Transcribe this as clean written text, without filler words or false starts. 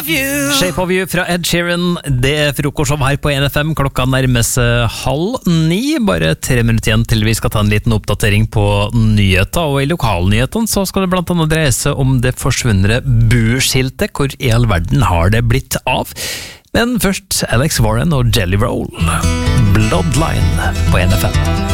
Shape of You fra Ed Sheeran. Det frokostshow her på NFM. Klokka nærmer seg 8:30. Bare 3 minutter igjen til vi skal ta en liten oppdatering på nyheter. Og i lokalnyhetene så skal det blant annet dreie seg om det forsvunne buskiltet. Hvor i all verden har det blitt av? Men først Alex Warren og Jelly Roll. Bloodline på NFM.